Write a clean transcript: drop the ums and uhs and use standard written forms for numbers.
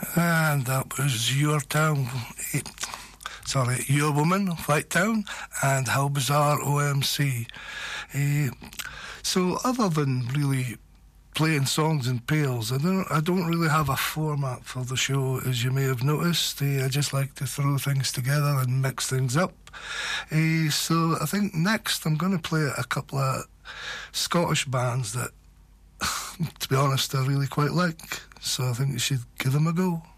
And that was Your Town, Your Woman, White Town, and How Bizarre OMC. So other than really playing songs in pairs, I don't really have a format for the show, as you may have noticed. I just like to throw things together and mix things up. So I think next I'm going to play a couple of Scottish bands that, to be honest, I really quite like. So I think you should give them a go.